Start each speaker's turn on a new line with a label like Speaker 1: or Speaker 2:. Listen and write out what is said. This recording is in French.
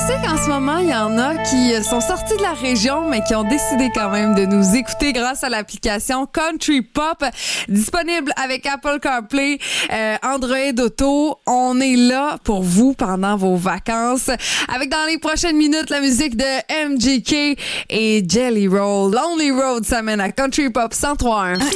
Speaker 1: sais qu'en ce moment, il y en a qui sont sortis de la région, mais qui ont décidé quand même de nous écouter grâce à l'application Country Pop, disponible avec Apple CarPlay, Android Auto. On est là pour vous pendant vos vacances. Avec dans les prochaines minutes, la musique de MGK et Jelly Roll. Lonely Road, ça mène à Country Pop 103.1.